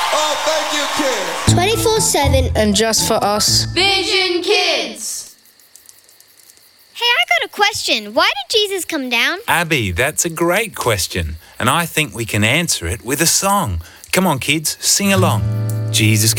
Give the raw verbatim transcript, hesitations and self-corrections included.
Oh, thank you, kids. twenty-four seven And just for us. Vision Kids. Hey, I got a question. Why did Jesus come down? Abby, that's a great question, and I think we can answer it with a song. Come on, kids, sing along. Jesus